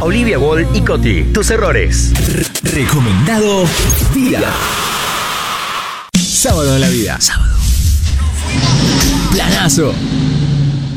Olivia Wall y Coti. Tus errores. Recomendado Vida. Sábado en la vida. Sábado. Planazo.